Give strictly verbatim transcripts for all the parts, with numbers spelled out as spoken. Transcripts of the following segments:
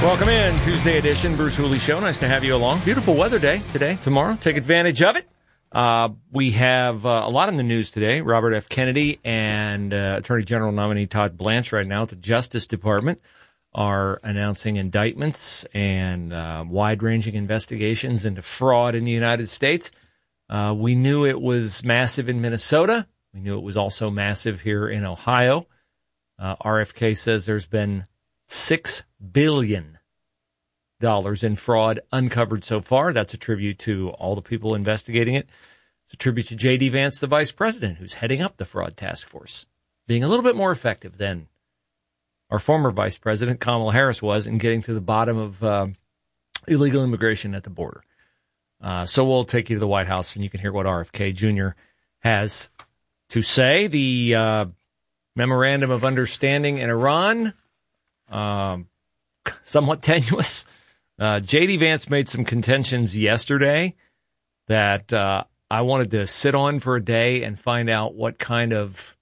Welcome in, Tuesday edition, Bruce Hooley Show. Nice to have you along. Beautiful weather day today, tomorrow. Take advantage of it. Uh, we have uh, a lot in the news today. Robert F. Kennedy and uh, Attorney General nominee Todd Blanche right now at the Justice Department are announcing indictments and uh, wide-ranging investigations into fraud in the United States. Uh, we knew it was massive in Minnesota. We knew it was also massive here in Ohio. Uh, R F K says there's been six billion dollars in fraud uncovered so far. That's a tribute to all the people investigating it. It's a tribute to J D. Vance, the vice president, who's heading up the fraud task force, being a little bit more effective than our former vice president, Kamala Harris, was in getting to the bottom of uh, illegal immigration at the border. Uh, so we'll take you to the White House, and you can hear what R F K Junior has to say. The uh, Memorandum of Understanding in Iran, um, somewhat tenuous. Uh, J D. Vance made some contentions yesterday that uh, I wanted to sit on for a day and find out what kind of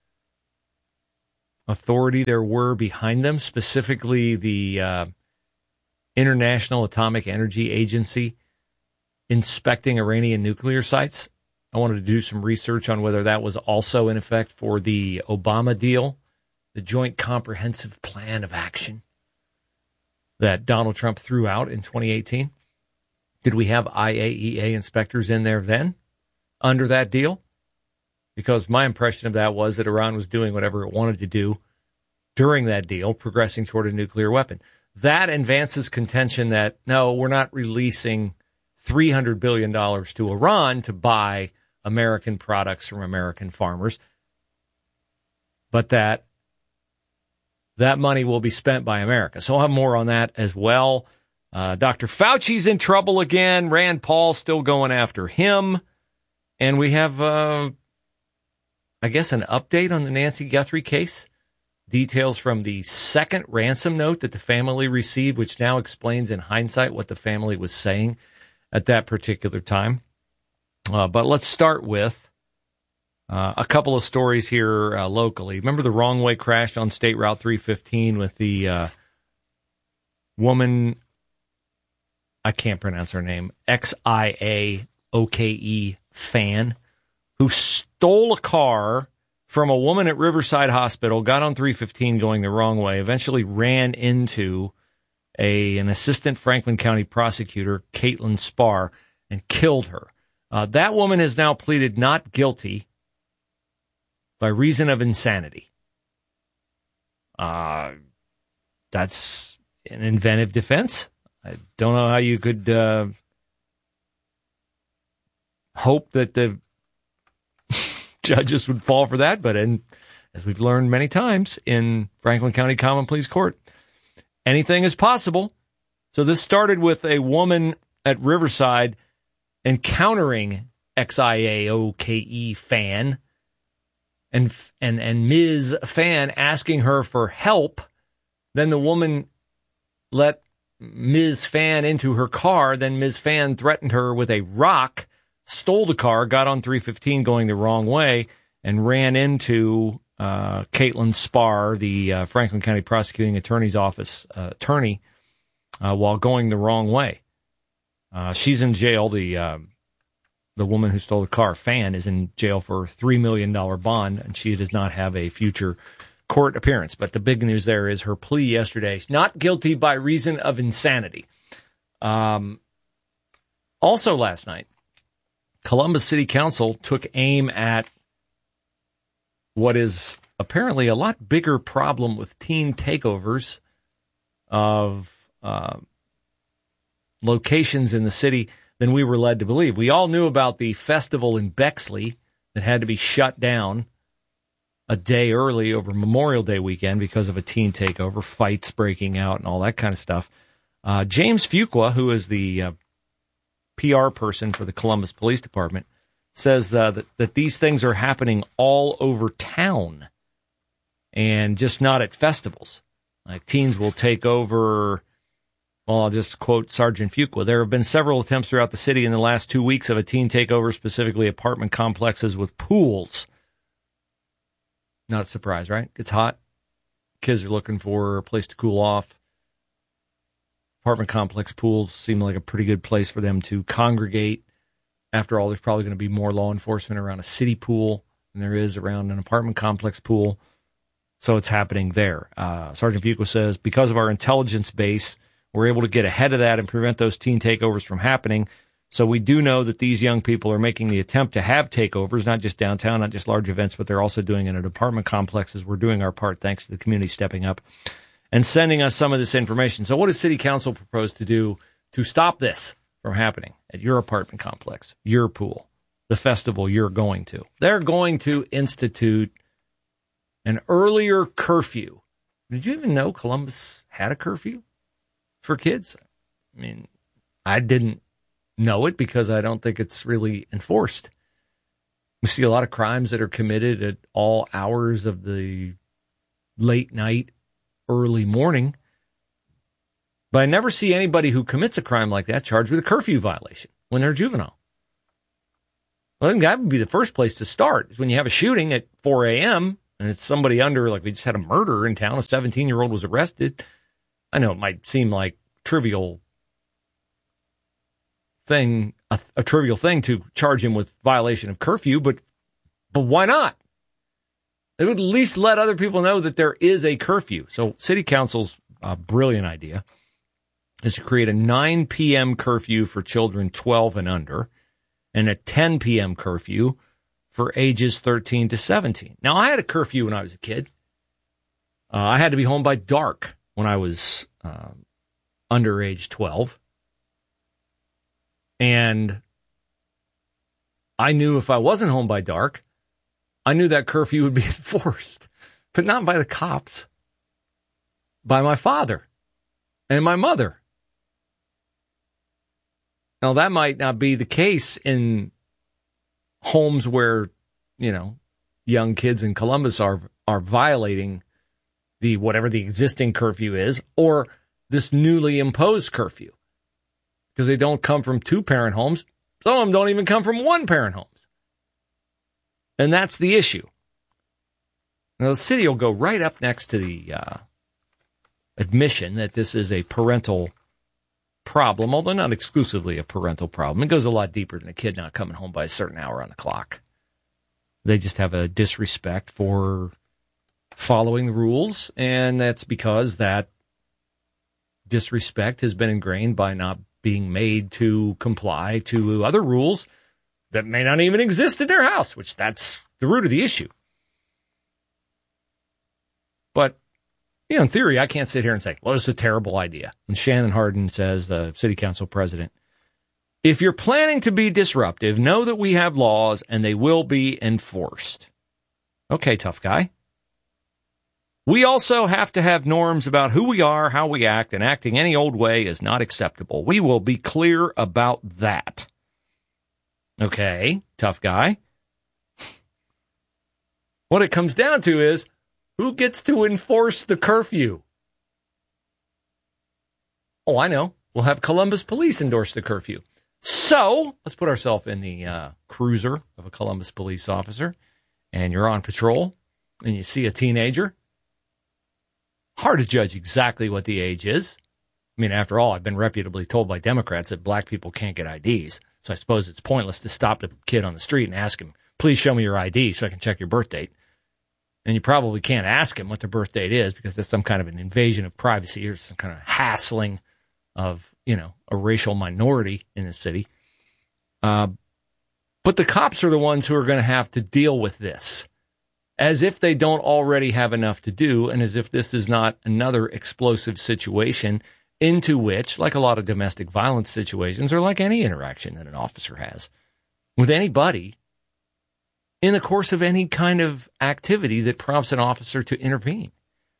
authority there were behind them, specifically the uh, International Atomic Energy Agency inspecting Iranian nuclear sites. I wanted to do some research on whether that was also in effect for the Obama deal, the Joint Comprehensive Plan of Action that Donald Trump threw out in twenty eighteen. Did we have I A E A inspectors in there then under that deal? Because my impression of that was that Iran was doing whatever it wanted to do during that deal, progressing toward a nuclear weapon. That and Vance's contention that, no, we're not releasing three hundred billion dollars to Iran to buy American products from American farmers, but that that money will be spent by America. So I'll have more on that as well. Uh, Doctor Fauci's in trouble again. Rand Paul still going after him. And we have, uh, I guess, an update on the Nancy Guthrie case. Details from the second ransom note that the family received, which now explains in hindsight what the family was saying at that particular time. Uh, but let's start with uh, a couple of stories here uh, locally. Remember the wrong way crash on State Route three fifteen with the uh, woman, I can't pronounce her name, X I A O K E fan, who stole a car from a woman at Riverside Hospital, got on three fifteen going the wrong way, eventually ran into a an assistant Franklin County prosecutor, Caitlin Spar, and killed her. Uh, that woman has now pleaded not guilty by reason of insanity. Uh, that's an inventive defense. I don't know how you could uh, hope that the judges would fall for that, but in, as we've learned many times in Franklin County Common Pleas Court, anything is possible. So this started with a woman at Riverside encountering X I A O K E fan and and and Miz Fan asking her for help. Then the woman let Miz Fan into her car. Then Miz Fan threatened her with a rock, stole the car, got on three fifteen going the wrong way, and ran into uh, Caitlin Spar, the uh, Franklin County Prosecuting Attorney's Office uh, attorney, uh, while going the wrong way. Uh, she's in jail. The uh, the woman who stole the car, Fan, is in jail for a three million dollars bond, and she does not have a future court appearance. But the big news there is her plea yesterday, not guilty by reason of insanity. Um, also last night, Columbus City Council took aim at what is apparently a lot bigger problem with teen takeovers of uh, locations in the city than we were led to believe. We all knew about the festival in Bexley that had to be shut down a day early over Memorial Day weekend because of a teen takeover, fights breaking out and all that kind of stuff. Uh, James Fuqua, who is the uh, P R person for the Columbus Police Department, says uh, that, that these things are happening all over town and just not at festivals. Like teens will take over. Well, I'll just quote Sergeant Fuqua. There have been several attempts throughout the city in the last two weeks of a teen takeover, specifically apartment complexes with pools. Not a surprise, right? It's hot. Kids are looking for a place to cool off. apartment complex pools seem like a pretty good place for them to congregate. After all, there's probably going to be more law enforcement around a city pool than there is around an apartment complex pool. So it's happening there. Uh, Sergeant Fuqua says, because of our intelligence base, we're able to get ahead of that and prevent those teen takeovers from happening. So we do know that these young people are making the attempt to have takeovers, not just downtown, not just large events, but they're also doing it at apartment complexes. We're doing our part thanks to the community stepping up and sending us some of this information. So what does City Council propose to do to stop this from happening at your apartment complex, your pool, the festival you're going to? They're going to institute an earlier curfew. Did you even know Columbus had a curfew for kids? I mean, I didn't know it because I don't think it's really enforced. We see a lot of crimes that are committed at all hours of the late night, early morning. But I never see anybody who commits a crime like that charged with a curfew violation when they're juvenile. Well, I think that would be the first place to start, is when you have a shooting at four a.m. and it's somebody under, like we just had a murder in town, a seventeen-year-old was arrested. I know it might seem like trivial thing, a, a trivial thing to charge him with violation of curfew, but but why not? It would at least let other people know that there is a curfew. So City Council's uh, brilliant idea is to create a nine p.m. curfew for children twelve and under and a ten p.m. curfew for ages thirteen to seventeen. Now, I had a curfew when I was a kid. Uh, I had to be home by dark when I was uh, under age twelve. And I knew if I wasn't home by dark, I knew that curfew would be enforced, but not by the cops, by my father and my mother. Now, that might not be the case in homes where, you know, young kids in Columbus are are violating the whatever the existing curfew is, or this newly imposed curfew, because they don't come from two-parent homes. Some of them don't even come from one-parent homes. And that's the issue. Now, the city will go right up next to the uh, admission that this is a parental problem, although not exclusively a parental problem. It goes a lot deeper than a kid not coming home by a certain hour on the clock. They just have a disrespect for following the rules, and that's because that disrespect has been ingrained by not being made to comply to other rules that may not even exist in their house, which that's the root of the issue. But, you know, in theory, I can't sit here and say, well, it's a terrible idea. And Shannon Hardin says, the city council president, if you're planning to be disruptive, know that we have laws and they will be enforced. Okay, tough guy. We also have to have norms about who we are, how we act, and acting any old way is not acceptable. We will be clear about that. Okay, tough guy. What it comes down to is, who gets to enforce the curfew? Oh, I know. We'll have Columbus Police endorse the curfew. So, let's put ourselves in the uh, cruiser of a Columbus police officer, and you're on patrol, and you see a teenager. Hard to judge exactly what the age is. I mean, after all, I've been reputably told by Democrats that black people can't get I Ds, so I suppose it's pointless to stop the kid on the street and ask him, please show me your I D so I can check your birth date. And you probably can't ask him what the birth date is because that's some kind of an invasion of privacy or some kind of hassling of, you know, a racial minority in the city. Uh, but the cops are the ones who are going to have to deal with this, as if they don't already have enough to do, and as if this is not another explosive situation into which, like a lot of domestic violence situations, or like any interaction that an officer has with anybody, in the course of any kind of activity that prompts an officer to intervene.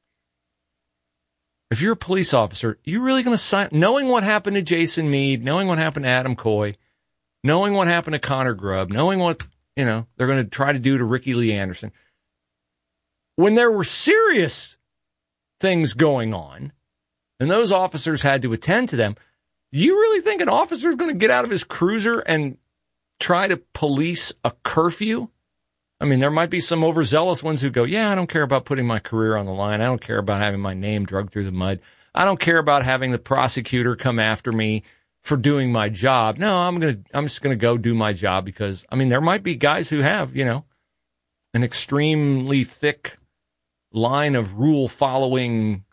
If you're a police officer, you're really going to sign, knowing what happened to Jason Meade, knowing what happened to Adam Coy, knowing what happened to Connor Grubb, knowing what, you know, they're going to try to do to Ricky Lee Anderson. When there were serious things going on, and those officers had to attend to them, do you really think an officer is going to get out of his cruiser and try to police a curfew? I mean, there might be some overzealous ones who go, yeah, I don't care about putting my career on the line. I don't care about having my name dragged through the mud. I don't care about having the prosecutor come after me for doing my job. No, I'm going to, I'm just going to go do my job because, I mean, there might be guys who have, you know, an extremely thick line of rule following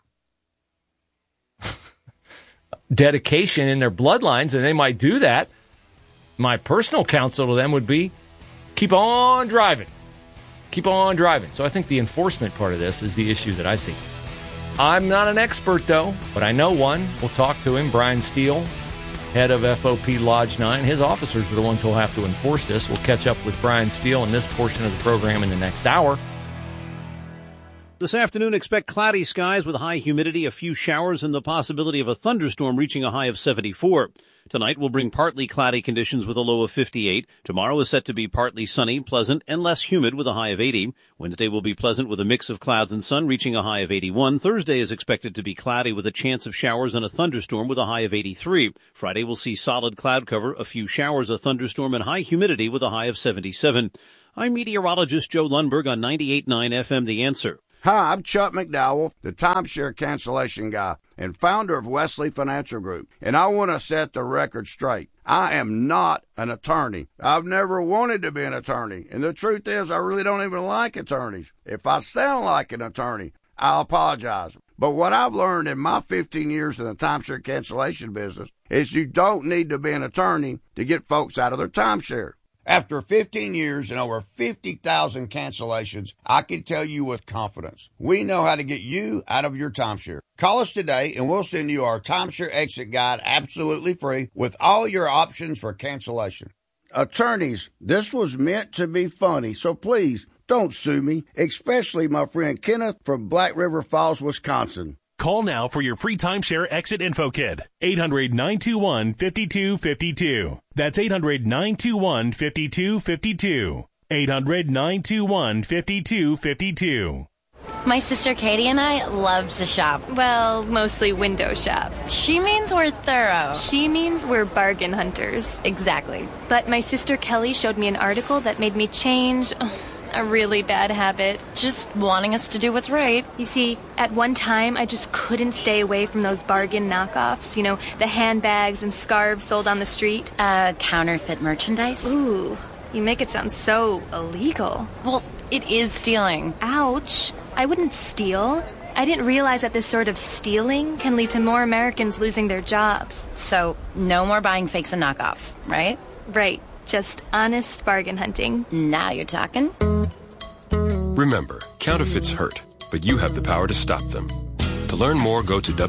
dedication in their bloodlines, and they might do that. My personal counsel to them would be keep on driving. Keep on driving. So I think the enforcement part of this is the issue that I see. I'm not an expert, though, but I know one. We'll talk to him. Brian Steele, head of F O P Lodge nine. His officers are the ones who will have to enforce this. We'll catch up with Brian Steele in this portion of the program in the next hour. This afternoon, expect cloudy skies with high humidity, a few showers, and the possibility of a thunderstorm reaching a high of seventy-four. Tonight will bring partly cloudy conditions with a low of fifty-eight. Tomorrow is set to be partly sunny, pleasant, and less humid with a high of eighty. Wednesday will be pleasant with a mix of clouds and sun reaching a high of eighty-one. Thursday is expected to be cloudy with a chance of showers and a thunderstorm with a high of eighty-three. Friday will see solid cloud cover, a few showers, a thunderstorm, and high humidity with a high of seventy-seven. I'm meteorologist Joe Lundberg on ninety-eight point nine F M The Answer. Hi, I'm Chuck McDowell, the timeshare cancellation guy and founder of Wesley Financial Group, and I want to set the record straight. I am not an attorney. I've never wanted to be an attorney, and the truth is I really don't even like attorneys. If I sound like an attorney, I'll apologize. But what I've learned in my fifteen years in the timeshare cancellation business is you don't need to be an attorney to get folks out of their timeshare. After fifteen years and over fifty thousand cancellations, I can tell you with confidence, we know how to get you out of your timeshare. Call us today and we'll send you our timeshare exit guide absolutely free with all your options for cancellation. Attorneys, this was meant to be funny, so please don't sue me, especially my friend Kenneth from Black River Falls, Wisconsin. Call now for your free timeshare exit info kit. eight hundred, nine two one, five two five two. That's eight hundred, nine two one, five two five two. eight hundred, nine two one, five two five two. My sister Katie and I love to shop. Well, mostly window shop. She means we're thorough. She means we're bargain hunters. Exactly. But my sister Kelly showed me an article that made me change a really bad habit. Just wanting us to do what's right. You see, at one time, I just couldn't stay away from those bargain knockoffs. You know, the handbags and scarves sold on the street. Uh, counterfeit merchandise? Ooh, you make it sound so illegal. Well, it is stealing. Ouch. I wouldn't steal. I didn't realize that this sort of stealing can lead to more Americans losing their jobs. So, no more buying fakes and knockoffs, right? Right. Just honest bargain hunting. Now you're talking. Remember, counterfeits hurt, but you have the power to stop them. To learn more, go to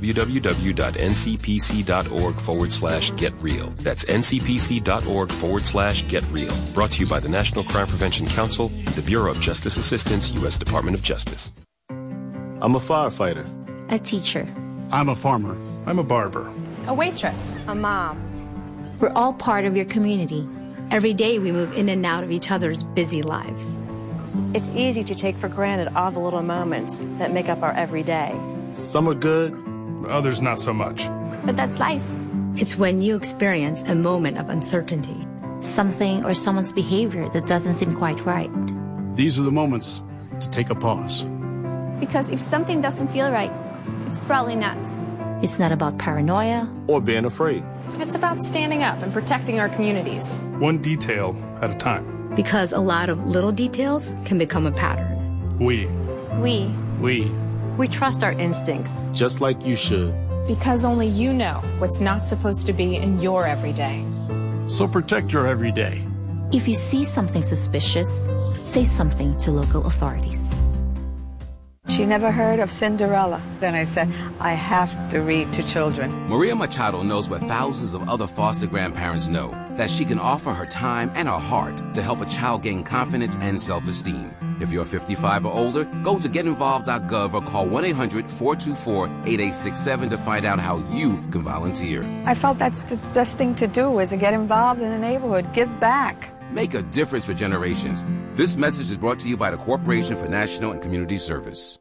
www.ncpc.org forward slash get real. That's ncpc.org forward slash get real. Brought to you by the National Crime Prevention Council and the Bureau of Justice Assistance, U S Department of Justice. I'm a firefighter. A teacher. I'm a farmer. I'm a barber. A waitress. A mom. We're all part of your community. Every day we move in and out of each other's busy lives. It's easy to take for granted all the little moments that make up our everyday. Some are good, others not so much. But that's life. It's when you experience a moment of uncertainty. Something or someone's behavior that doesn't seem quite right. These are the moments to take a pause. Because if something doesn't feel right, it's probably not. It's not about paranoia or being afraid. It's about standing up and protecting our communities. One detail at a time. Because a lot of little details can become a pattern. We. We. We. We trust our instincts. Just like you should. Because only you know what's not supposed to be in your everyday. So protect your everyday. If you see something suspicious, say something to local authorities. She never heard of Cinderella. Then I said, I have to read to children. Maria Machado knows what thousands of other foster grandparents know, that she can offer her time and her heart to help a child gain confidence and self-esteem. If you're fifty-five or older, go to get involved dot gov or call one eight hundred, four two four, eight eight six seven to find out how you can volunteer. I felt that's the best thing to do, is to get involved in the neighborhood, give back. Make a difference for generations. This message is brought to you by the Corporation for National and Community Service.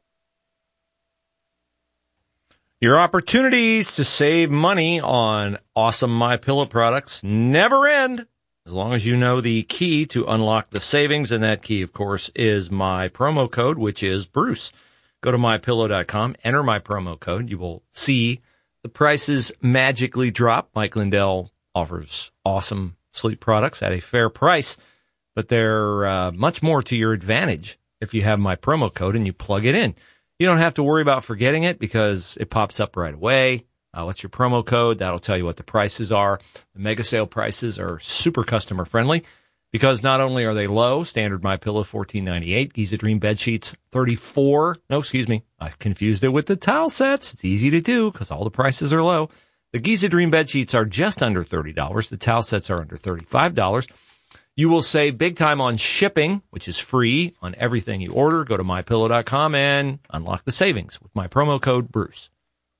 Your opportunities to save money on awesome MyPillow products never end, as long as you know the key to unlock the savings, and that key, of course, is my promo code, which is Bruce. Go to my pillow dot com, enter my promo code. You will see the prices magically drop. Mike Lindell offers awesome sleep products at a fair price, but they're uh, much more to your advantage if you have my promo code and you plug it in. You don't have to worry about forgetting it because it pops up right away. Uh, what's your promo code? That'll tell you what the prices are. The mega sale prices are super customer friendly because not only are they low, standard MyPillow fourteen ninety-eight, Giza Dream bed sheets thirty-four. No, excuse me, I confused it with the towel sets. It's easy to do because all the prices are low. The Giza Dream bed sheets are just under thirty dollars. The towel sets are under thirty-five dollars. You will save big time on shipping, which is free on everything you order. Go to my pillow dot com and unlock the savings with my promo code Bruce.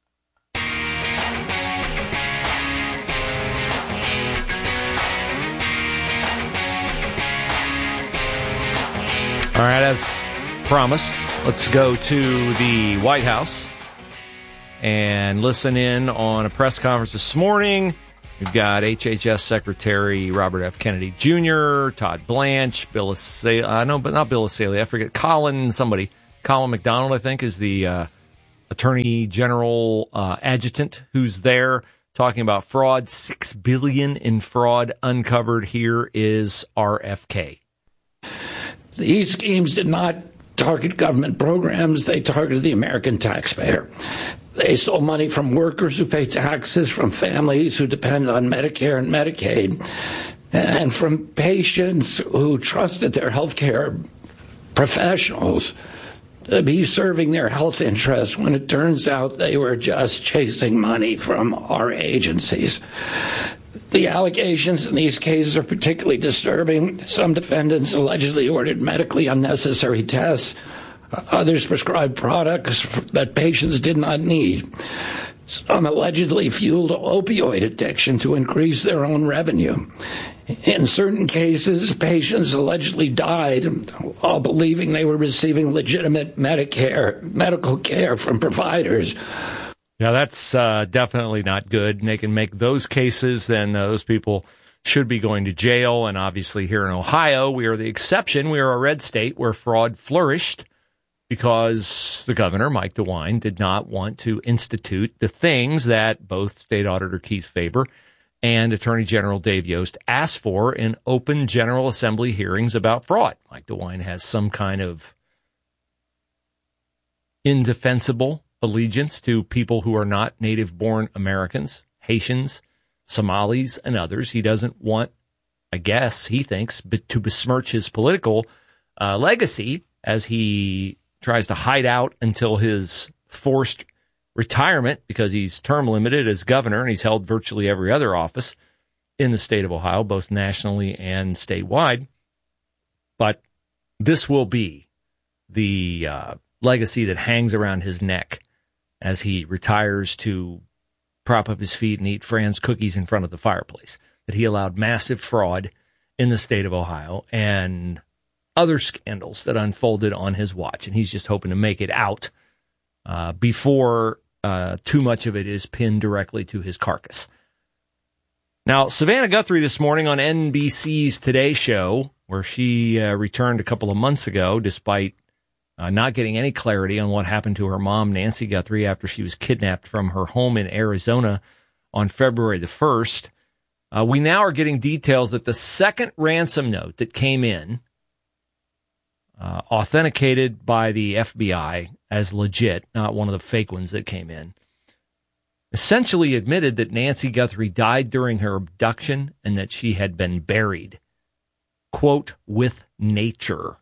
All right, as promised, let's go to the White House and listen in on a press conference this morning. We've got H H S Secretary Robert F. Kennedy Junior, Todd Blanche, Bill Essayli, uh, no, but not Bill Essayli, I forget, Colin, somebody, Colin McDonald, I think, is the uh, Attorney General uh, Adjutant who's there talking about fraud. Six billion dollars in fraud uncovered. Here is R F K. These schemes did not target government programs. They targeted the American taxpayer. They stole money from workers who pay taxes, from families who depend on Medicare and Medicaid, and from patients who trusted their healthcare professionals to be serving their health interests when it turns out they were just chasing money from our agencies. The allegations in these cases are particularly disturbing. Some defendants allegedly ordered medically unnecessary tests. Others prescribed products that patients did not need. Some allegedly fueled opioid addiction to increase their own revenue. In certain cases, patients allegedly died while believing they were receiving legitimate Medicare, medical care from providers. Yeah, that's uh, definitely not good. And they can make those cases, then uh, those people should be going to jail. And obviously here in Ohio, we are the exception. We are a red state where fraud flourished because the governor, Mike DeWine, did not want to institute the things that both State Auditor Keith Faber and Attorney General Dave Yost asked for in open General Assembly hearings about fraud. Mike DeWine has some kind of indefensible allegiance to people who are not native-born Americans, Haitians, Somalis, and others. He doesn't want, I guess, he thinks, to besmirch his political uh, legacy as he tries to hide out until his forced retirement because he's term limited as governor and he's held virtually every other office in the state of Ohio, both nationally and statewide. But this will be the uh, legacy that hangs around his neck as he retires to prop up his feet and eat Fran's cookies in front of the fireplace, that he allowed massive fraud in the state of Ohio and other scandals that unfolded on his watch. And he's just hoping to make it out uh, before uh, too much of it is pinned directly to his carcass. Now, Savannah Guthrie this morning on N B C's Today Show, where she uh, returned a couple of months ago, despite Uh, not getting any clarity on what happened to her mom, Nancy Guthrie, after she was kidnapped from her home in Arizona on February the first. Uh, we now are getting details that the second ransom note that came in, uh, authenticated by the F B I as legit, not one of the fake ones that came in, essentially admitted that Nancy Guthrie died during her abduction and that she had been buried, quote, with nature.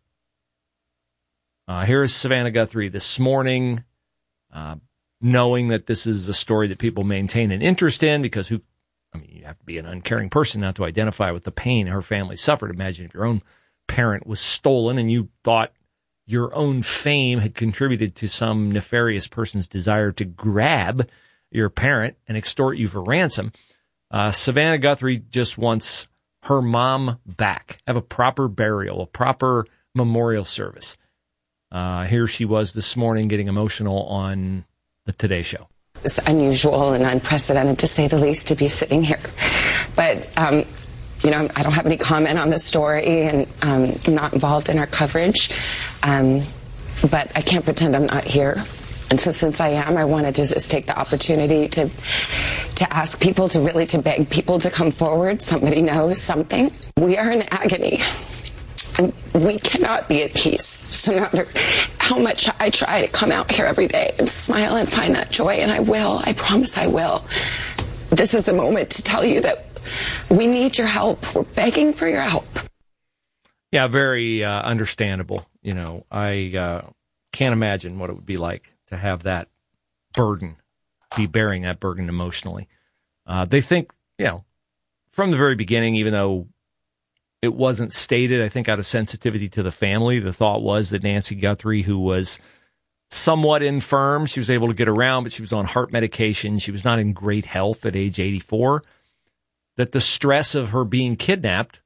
Uh, here is Savannah Guthrie this morning, uh, knowing that this is a story that people maintain an interest in because who, I mean, you have to be an uncaring person not to identify with the pain her family suffered. Imagine if your own parent was stolen and you thought your own fame had contributed to some nefarious person's desire to grab your parent and extort you for ransom. Uh, Savannah Guthrie just wants her mom back, have a proper burial, a proper memorial service. Uh, here she was this morning getting emotional on the Today Show. It's unusual and unprecedented, to say the least, to be sitting here. But, um, you know, I don't have any comment on the story, and um, I'm not involved in our coverage. Um, but I can't pretend I'm not here. And so since I am, I wanted to just take the opportunity to to ask people, to really to beg people to come forward. Somebody knows something. We are in agony. And we cannot be at peace. So no matter how much I try to come out here every day and smile and find that joy, and I will, I promise I will, this is a moment to tell you that we need your help. We're begging for your help. Yeah, very uh, understandable. You know, I uh, can't imagine what it would be like to have that burden, be bearing that burden emotionally. Uh, they think, you know, from the very beginning, even though it wasn't stated, I think out of sensitivity to the family, the thought was that Nancy Guthrie, who was somewhat infirm, she was able to get around, but she was on heart medication. She was not in great health at age eighty-four. That the stress of her being kidnapped,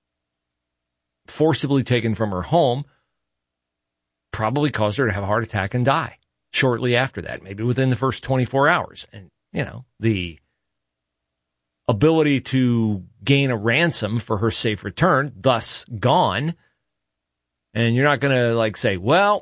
forcibly taken from her home, probably caused her to have a heart attack and die shortly after that, maybe within the first twenty-four hours. And, you know, the ability to gain a ransom for her safe return, thus gone. And you're not going to, like, say, well,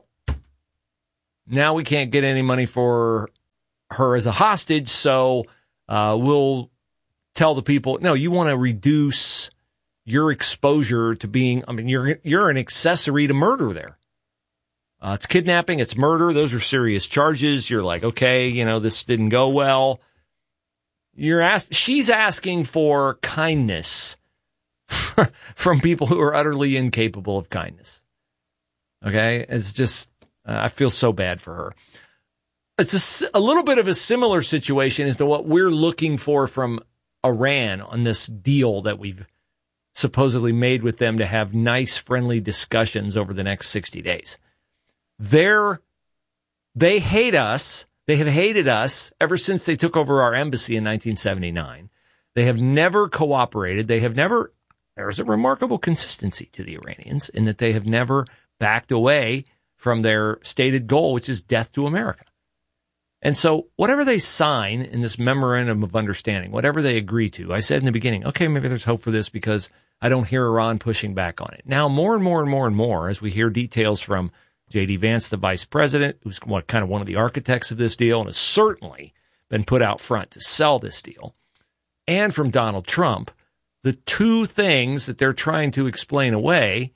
now we can't get any money for her as a hostage, so uh, we'll tell the people, no, you want to reduce your exposure to being, I mean, you're you're an accessory to murder there. Uh, it's kidnapping, it's murder. Those are serious charges. You're like, okay, you know, this didn't go well. You're asked, she's asking for kindness from people who are utterly incapable of kindness. Okay? It's just, uh, I feel so bad for her. It's a, a little bit of a similar situation as to what we're looking for from Iran on this deal that we've supposedly made with them to have nice, friendly discussions over the next sixty days. They're, they hate us. They have hated us ever since they took over our embassy in nineteen seventy-nine. They have never cooperated. They have never, there's a remarkable consistency to the Iranians in that they have never backed away from their stated goal, which is death to America. And so whatever they sign in this memorandum of understanding, whatever they agree to, I said in the beginning, okay, maybe there's hope for this because I don't hear Iran pushing back on it. Now, more and more and more and more, as we hear details from J D. Vance, the vice president, who's what, kind of one of the architects of this deal and has certainly been put out front to sell this deal, and from Donald Trump, the two things that they're trying to explain away,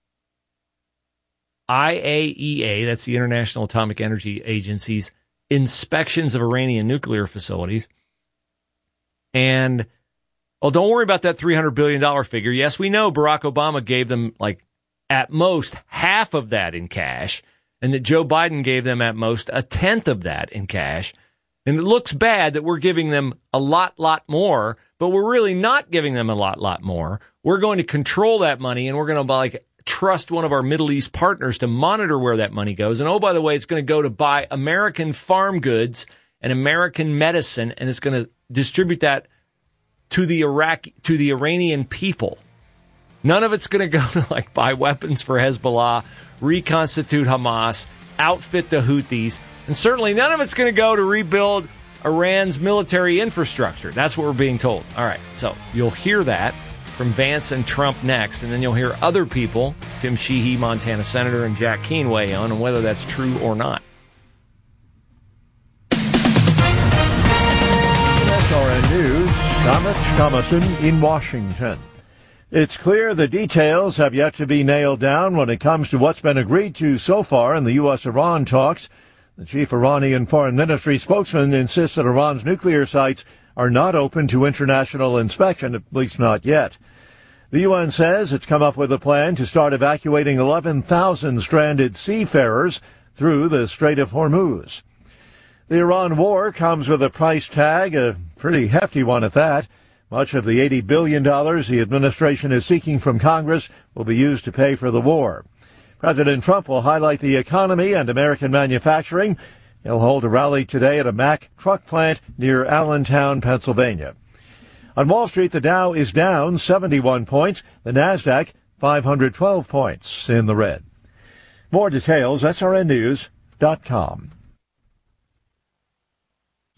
I A E A, that's the International Atomic Energy Agency's inspections of Iranian nuclear facilities, and, oh, don't worry about that three hundred billion dollars figure. Yes, we know Barack Obama gave them, like, at most half of that in cash, and that Joe Biden gave them at most a tenth of that in cash. And it looks bad that we're giving them a lot, lot more, but we're really not giving them a lot, lot more. We're going to control that money, and we're going to, like, trust one of our Middle East partners to monitor where that money goes. And, oh, by the way, it's going to go to buy American farm goods and American medicine, and it's going to distribute that to the Iraqi, to the Iranian people. None of it's going to go to, like, buy weapons for Hezbollah, reconstitute Hamas, outfit the Houthis, and certainly none of it's going to go to rebuild Iran's military infrastructure. That's what we're being told. All right, so you'll hear that from Vance and Trump next, and then you'll hear other people, Tim Sheehy, Montana Senator, and Jack Keane weigh in on whether that's true or not. S R N News, Thomas Thomason in Washington. It's clear the details have yet to be nailed down when it comes to what's been agreed to so far in the U S Iran talks. The chief Iranian foreign ministry spokesman insists that Iran's nuclear sites are not open to international inspection, at least not yet. The U N says it's come up with a plan to start evacuating eleven thousand stranded seafarers through the Strait of Hormuz. The Iran war comes with a price tag, a pretty hefty one at that. Much of the eighty billion dollars the administration is seeking from Congress will be used to pay for the war. President Trump will highlight the economy and American manufacturing. He'll hold a rally today at a Mack truck plant near Allentown, Pennsylvania. On Wall Street, the Dow is down seventy-one points. The Nasdaq, five hundred twelve points in the red. More details, S R N news dot com.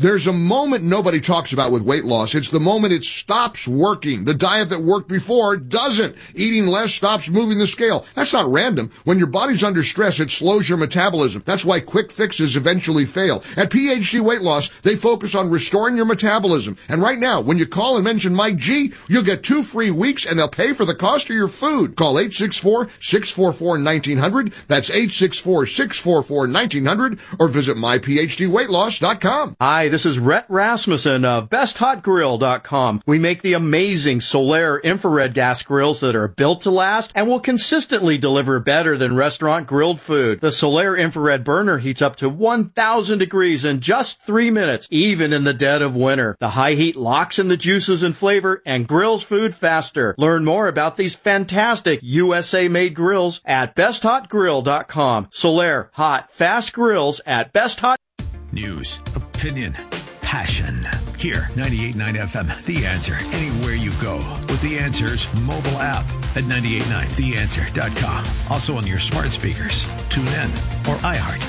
There's a moment nobody talks about with weight loss. It's the moment it stops working. The diet that worked before doesn't. Eating less stops moving the scale. That's not random. When your body's under stress, it slows your metabolism. That's why quick fixes eventually fail. At P H D Weight Loss, they focus on restoring your metabolism. And right now, when you call and mention Mike G, you'll get two free weeks and they'll pay for the cost of your food. Call eight six four, six four four, one nine zero zero. That's eight six four, six four four, one nine zero zero or visit my p h d weight loss dot com. Hi, this is Rhett Rasmussen of best hot grill dot com. We make the amazing Solaire infrared gas grills that are built to last and will consistently deliver better than restaurant grilled food. The Solaire infrared burner heats up to one thousand degrees in just three minutes, even in the dead of winter. The high heat locks in the juices and flavor and grills food faster. Learn more about these fantastic U S A-made grills at best hot grill dot com. Solaire hot, fast grills at Best Hot. News, opinion, passion. Here, ninety-eight point nine F M, The Answer. Anywhere you go with The Answer's mobile app at ninety-eight point nine the answer dot com. Also on your smart speakers, tune in, or iHeart.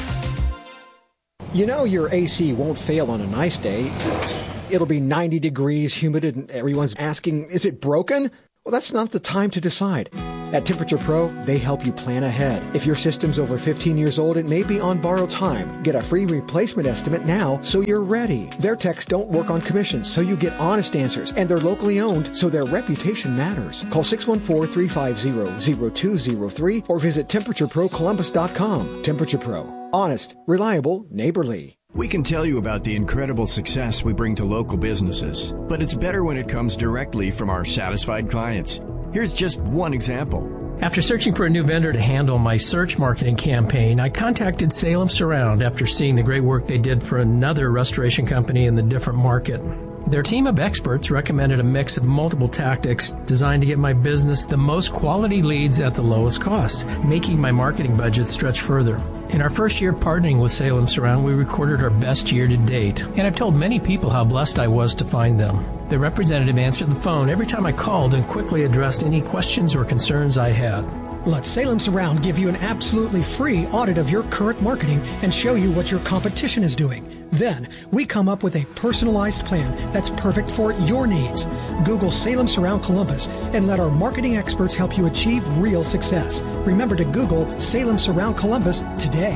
You know your A C won't fail on a nice day. It'll be ninety degrees, humid, and everyone's asking, is it broken? Well, that's not the time to decide. At Temperature Pro, they help you plan ahead. If your system's over fifteen years old, it may be on borrowed time. Get a free replacement estimate now so you're ready. Their techs don't work on commissions, so you get honest answers. And they're locally owned, so their reputation matters. Call six one four, three five zero, zero two zero three or visit temperature pro columbus dot com. Temperature Pro. Honest, reliable, neighborly. We can tell you about the incredible success we bring to local businesses, but it's better when it comes directly from our satisfied clients. Here's just one example. After searching for a new vendor to handle my search marketing campaign, I contacted Salem Surround after seeing the great work they did for another restoration company in the different market. Their team of experts recommended a mix of multiple tactics designed to get my business the most quality leads at the lowest cost, making my marketing budget stretch further. In our first year partnering with Salem Surround, we recorded our best year to date, and I've told many people how blessed I was to find them. The representative answered the phone every time I called and quickly addressed any questions or concerns I had. Let Salem Surround give you an absolutely free audit of your current marketing and show you what your competition is doing. Then, we come up with a personalized plan that's perfect for your needs. Google Salem Surround Columbus and let our marketing experts help you achieve real success. Remember to Google Salem Surround Columbus today.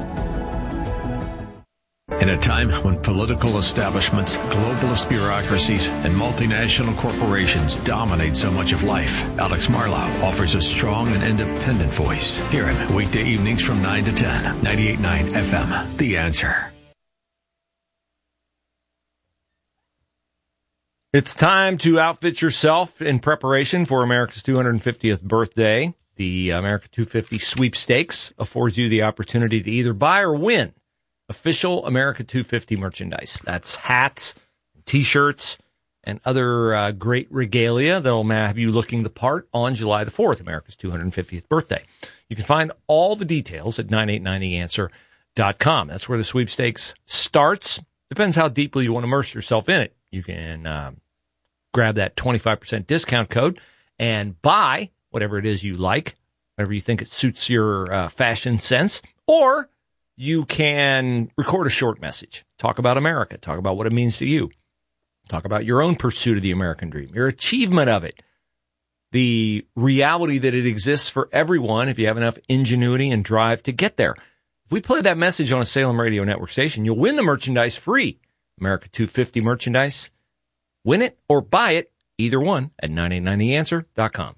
In a time when political establishments, globalist bureaucracies, and multinational corporations dominate so much of life, Alex Marlow offers a strong and independent voice. Hear him weekday evenings from nine to ten, ninety-eight point nine F M. The Answer. It's time to outfit yourself in preparation for America's two hundred fiftieth birthday. The America two fifty sweepstakes affords you the opportunity to either buy or win official America two fifty merchandise. That's hats, T-shirts, and other uh, great regalia that will have you looking the part on July the fourth, America's two hundred fiftieth birthday. You can find all the details at nine eight nine the answer dot com. That's where the sweepstakes starts. Depends how deeply you want to immerse yourself in it. You can uh, grab that twenty-five percent discount code and buy whatever it is you like, whatever you think it suits your uh, fashion sense, or you can record a short message. Talk about America. Talk about what it means to you. Talk about your own pursuit of the American dream, your achievement of it, the reality that it exists for everyone if you have enough ingenuity and drive to get there. If we play that message on a Salem Radio Network station, you'll win the merchandise free. America two fifty merchandise. Win it or buy it, either one, at nine eight nine the answer dot com.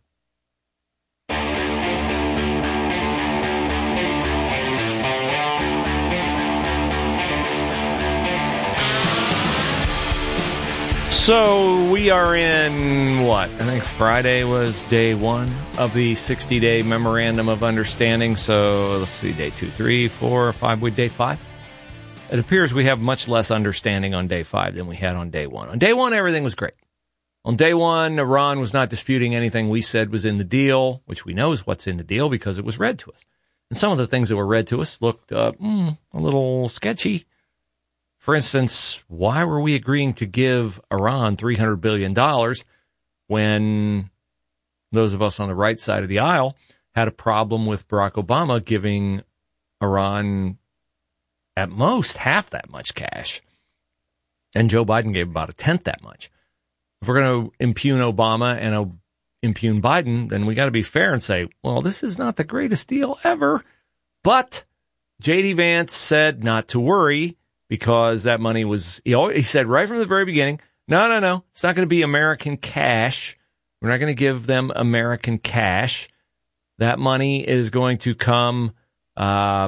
So we are in, what, I think Friday was day one of the sixty-day Memorandum of Understanding. So let's see, day two, three, four, five, we're day five. It appears we have much less understanding on day five than we had on day one. On day one, everything was great. On day one, Iran was not disputing anything we said was in the deal, which we know is what's in the deal because it was read to us. And some of the things that were read to us looked uh, mm, a little sketchy. For instance, why were we agreeing to give Iran three hundred billion dollars when those of us on the right side of the aisle had a problem with Barack Obama giving Iran at most half that much cash? And Joe Biden gave about a tenth that much. If we're going to impugn Obama and uh, impugn Biden, then we got to be fair and say, well, this is not the greatest deal ever. But J D. Vance said not to worry because that money was, he, always, he said right from the very beginning, no, no, no, it's not going to be American cash. We're not going to give them American cash. That money is going to come uh,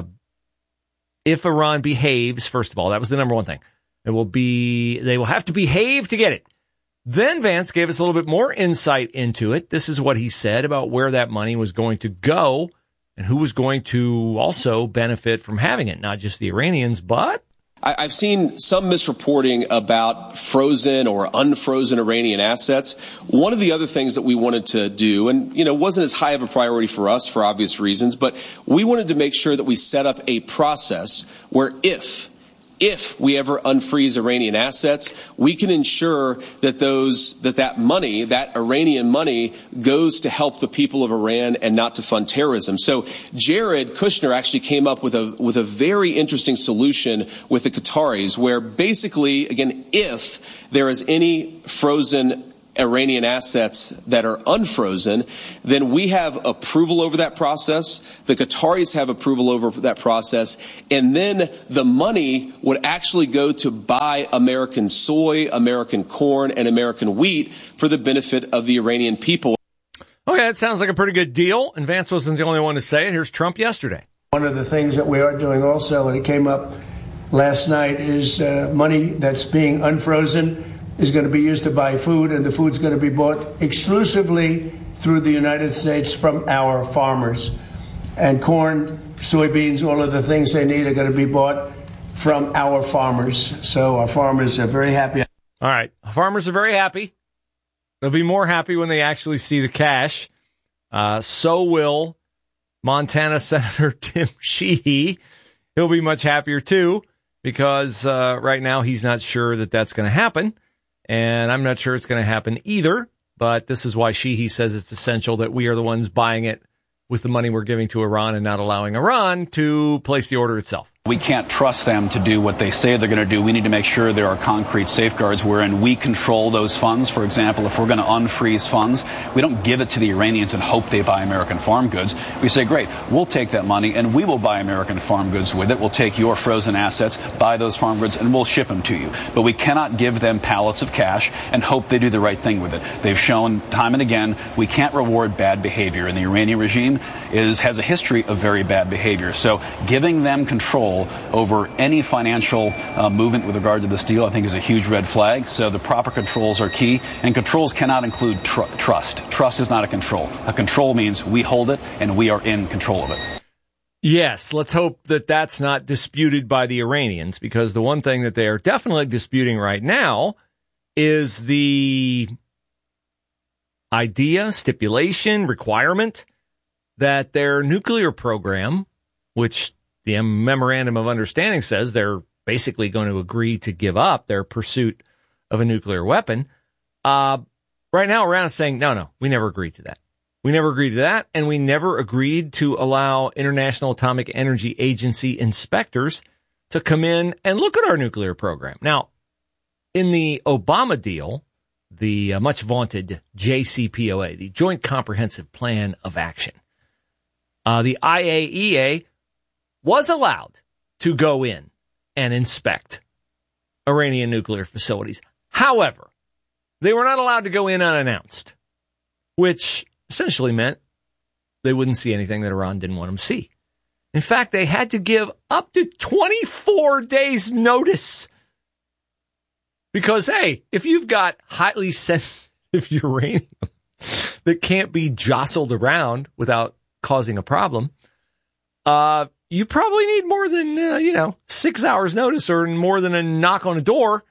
if Iran behaves, first of all. That was the number one thing. It will be, they will have to behave to get it. Then Vance gave us a little bit more insight into it. This is what he said about where that money was going to go and who was going to also benefit from having it. Not just the Iranians, but... I've seen some misreporting about frozen or unfrozen Iranian assets. One of the other things that we wanted to do, and, you know, wasn't as high of a priority for us for obvious reasons, but we wanted to make sure that we set up a process where if If we ever unfreeze Iranian assets, we can ensure that those that that money, that Iranian money, goes to help the people of Iran and not to fund terrorism. So Jared Kushner actually came up with a with a very interesting solution with the Qataris, where basically, again, if there is any frozen Iranian assets that are unfrozen, then we have approval over that process. The Qataris have approval over that process. And then the money would actually go to buy American soy, American corn, and American wheat for the benefit of the Iranian people. Okay, that sounds like a pretty good deal. And Vance wasn't the only one to say it. Here's Trump yesterday. One of the things that we are doing also, and it came up last night, is uh, money that's being unfrozen is going to be used to buy food, and the food's going to be bought exclusively through the United States from our farmers. And corn, soybeans, all of the things they need are going to be bought from our farmers. So our farmers are very happy. All right. Farmers are very happy. They'll be more happy when they actually see the cash. Uh, so will Montana Senator Tim Sheehy. He'll be much happier, too, because uh, right now he's not sure that that's going to happen. And I'm not sure it's going to happen either, but this is why Sheehy says it's essential that we are the ones buying it with the money we're giving to Iran and not allowing Iran to place the order itself. We can't trust them to do what they say they're going to do. We need to make sure there are concrete safeguards wherein we control those funds. For example, if we're going to unfreeze funds, we don't give it to the Iranians and hope they buy American farm goods. We say, great, we'll take that money and we will buy American farm goods with it. We'll take your frozen assets, buy those farm goods, and we'll ship them to you. But we cannot give them pallets of cash and hope they do the right thing with it. They've shown time and again we can't reward bad behavior, and the Iranian regime is has a history of very bad behavior. So giving them control over any financial uh, movement with regard to this deal, I think, is a huge red flag. So the proper controls are key, and controls cannot include tr- trust. Trust is not a control. A control means we hold it and we are in control of it. Yes, let's hope that that's not disputed by the Iranians, because the one thing that they are definitely disputing right now is the idea, stipulation, requirement that their nuclear program, which the Memorandum of Understanding says they're basically going to agree to give up their pursuit of a nuclear weapon. Uh, right now, Iran is saying, no, no, we never agreed to that. We never agreed to that, and we never agreed to allow International Atomic Energy Agency inspectors to come in and look at our nuclear program. Now, in the Obama deal, the uh, much vaunted J C P O A, the Joint Comprehensive Plan of Action, uh, the I A E A was allowed to go in and inspect Iranian nuclear facilities. However, they were not allowed to go in unannounced, which essentially meant they wouldn't see anything that Iran didn't want them to see. In fact, they had to give up to twenty-four days notice. Because, hey, if you've got highly sensitive uranium that can't be jostled around without causing a problem, uh, you probably need more than, uh, you know, six hours notice or more than a knock on a door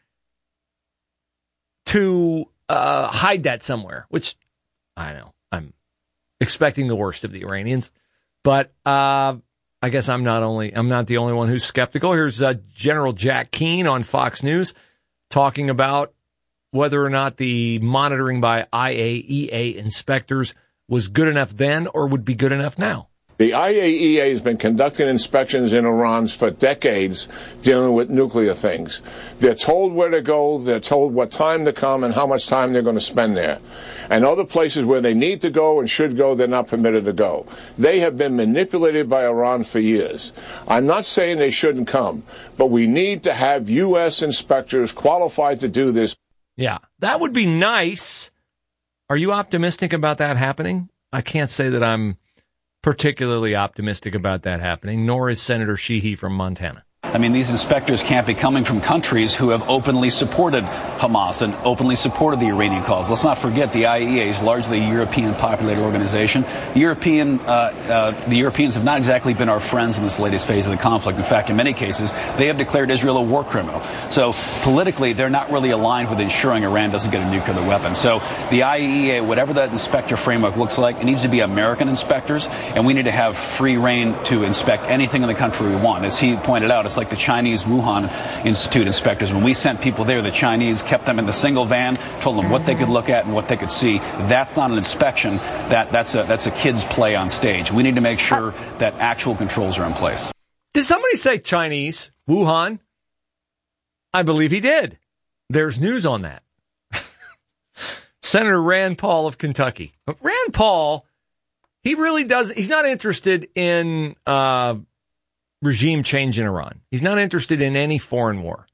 to uh, hide that somewhere, which I know I'm expecting the worst of the Iranians. But uh, I guess I'm not only I'm not the only one who's skeptical. Here's uh, General Jack Keane on Fox News talking about whether or not the monitoring by I A E A inspectors was good enough then or would be good enough now. The I A E A has been conducting inspections in Iran for decades dealing with nuclear things. They're told where to go, they're told what time to come and how much time they're going to spend there. And other places where they need to go and should go, they're not permitted to go. They have been manipulated by Iran for years. I'm not saying they shouldn't come, but we need to have U S inspectors qualified to do this. Yeah, that would be nice. Are you optimistic about that happening? I can't say that I'm particularly optimistic about that happening, nor is Senator Sheehy from Montana. I mean, these inspectors can't be coming from countries who have openly supported Hamas and openly supported the Iranian cause. Let's not forget the I A E A is largely a European-populated organization. European, uh, uh, the Europeans have not exactly been our friends in this latest phase of the conflict. In fact, in many cases, they have declared Israel a war criminal. So politically, they're not really aligned with ensuring Iran doesn't get a nuclear weapon. So the I A E A, whatever that inspector framework looks like, it needs to be American inspectors, and we need to have free reign to inspect anything in the country we want. As he pointed out, it's like the Chinese Wuhan Institute inspectors. When we sent people there, the Chinese kept them in the single van, told them what they could look at and what they could see. That's not an inspection. That, that's a, that's a kid's play on stage. We need to make sure that actual controls are in place. Did somebody say Chinese? Wuhan? I believe he did. There's news on that. Senator Rand Paul of Kentucky. But Rand Paul, he really does, he's not interested in uh, regime change in Iran. He's not interested in any foreign war.